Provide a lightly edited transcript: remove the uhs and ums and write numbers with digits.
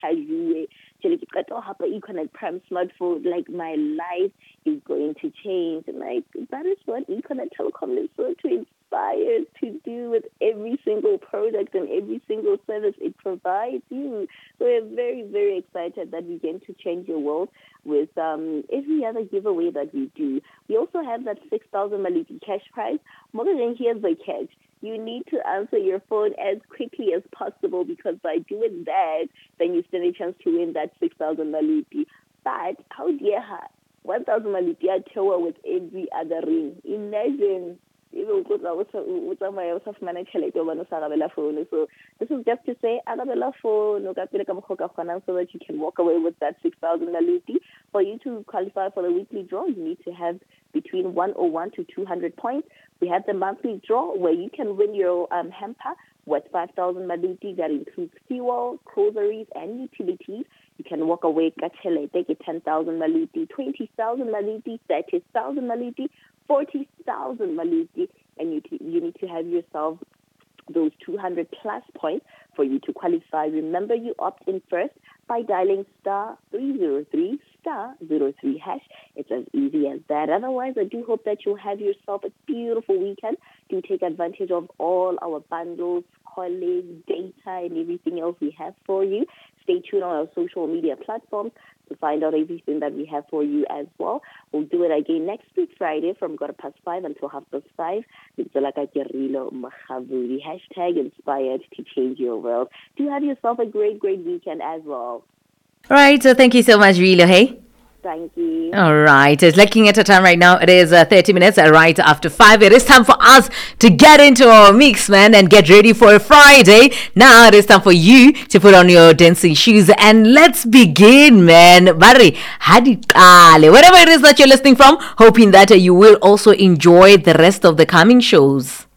casual. Econet Prime smartphone, like my life is going to change. And like that is what Econet Telecom is so to inspire to do with every single product and every single service it provides you. So we're very, very excited that we're going to change your world with every other giveaway that we do. We also have that 6,000 Maliki cash prize. More than here's the catch. You need to answer your phone as quickly as possible because by doing that, then you stand a chance to win that 6,000 Maliki. But how dear her, 1,000 Maliki I tell her with every other ring. Imagine. So this is just to say, Arabella phone, so that you can walk away with that 6,000 Maliki. For you to qualify for the weekly draw, you need to have between 101 to 200 points. We have the monthly draw where you can win your hamper with 5,000 Maliki. That includes fuel, groceries, and utilities. You can walk away, take it 10,000 Maliki, 20,000 Maliki, 30,000 Maliki, 40,000 Maliki, and you need to have yourself those 200 plus points for you to qualify. Remember, you opt in first by dialing star 303 star 03 hash. It's as easy as that. Otherwise, I do hope that you'll have yourself a beautiful weekend. Do take advantage of all our bundles, calling, data, and everything else we have for you. Stay tuned on our social media platforms to find out everything that we have for you as well. We'll do it again next week, Friday, from 5:15 until 5:30. It's like a hashtag inspired to change your world. Do have yourself a great, great weekend as well. All right, so thank you so much, Rilo. Hey. Thank you. All right, it's looking at the time right now. It is 30 minutes right after 5. It is time for us to get into our mix, man, and get ready for a Friday. Now it is time for you to put on your dancing shoes and let's begin, man. Barry, wherever it is that you're listening from, hoping that you will also enjoy the rest of the coming shows.